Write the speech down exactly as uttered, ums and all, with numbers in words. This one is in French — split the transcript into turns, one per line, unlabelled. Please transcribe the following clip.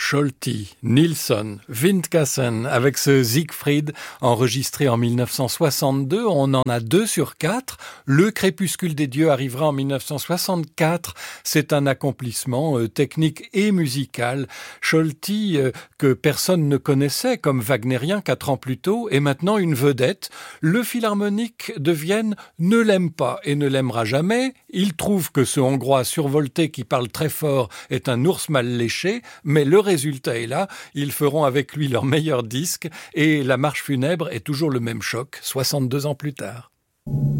Scholti, Nilsson, Windkassen, avec ce Siegfried enregistré en mille neuf cent soixante-deux, on en a deux sur quatre. Le Crépuscule des dieux arrivera en mille neuf cent soixante-quatre. C'est un accomplissement euh, technique et musical. Scholti, euh, que personne ne connaissait comme wagnérien quatre ans plus tôt, est maintenant une vedette. Le Philharmonique de Vienne ne l'aime pas et ne l'aimera jamais. Il trouve que ce Hongrois survolté qui parle très fort est un ours mal léché, mais le résultat est là. Ils feront avec lui leur meilleur disque et la marche funèbre est toujours le même choc, soixante-deux ans plus tard.